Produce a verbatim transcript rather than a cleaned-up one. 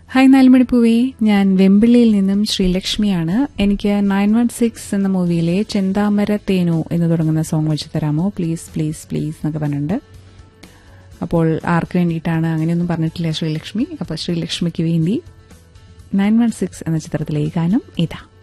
Hi നാലുമണിപ്പൂവേ, ഞാൻ വെമ്പിള്ളിയിൽ നിന്നും ശ്രീലക്ഷ്മിയാണ്. എനിക്ക് നയൻ വൺ സിക്സ് എന്ന മൂവിയിലെ ചെന്താമര തേനോ എന്ന് തുടങ്ങുന്ന സോങ് വെച്ച് തരാമോ പ്ലീസ് പ്ലീസ് പ്ലീസ് എന്നൊക്കെ പറഞ്ഞിട്ടുണ്ട്. അപ്പോൾ ആർക്ക് വേണ്ടിയിട്ടാണ് അങ്ങനെയൊന്നും പറഞ്ഞിട്ടില്ല ശ്രീലക്ഷ്മി. അപ്പോൾ ശ്രീലക്ഷ്മിക്ക് വേണ്ടി നയൻ വൺ സിക്സ് എന്ന ചിത്രത്തിലെ ഈ ഗാനം ഇതാ.